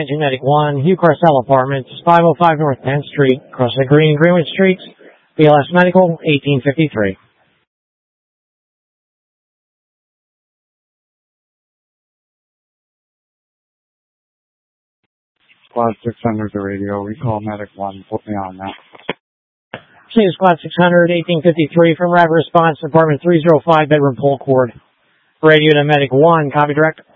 engine Medic 1, Hugh Carcel Apartments, 505 North 10th Street, Crossing Green, Greenwich Streets, BLS Medical, 1853. Squad 600 to radio. Recall Medic 1. Put me on that. Squad 600, 1853 from Rapid Response, Apartment 305, bedroom pull cord. Radio to Medic 1, copy direct.